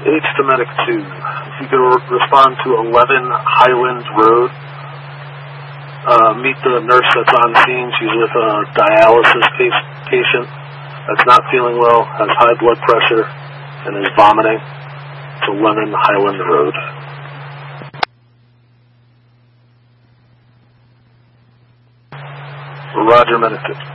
H to Medic 2. If you could respond to 11 Highland Road. Meet the nurse that's on scene. She's with a dialysis patient that's not feeling well, has high blood pressure, and is vomiting. It's 11 Highland Road. Roger, Medic 2.